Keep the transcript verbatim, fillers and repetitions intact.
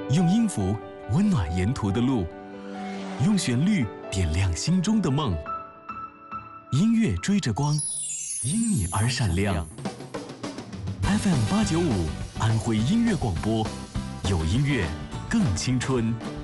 用音符温暖沿途的路，用旋律点亮心中的梦。音乐追着光，因你而闪亮。F M 八九五，安徽音乐广播，有音乐更青春。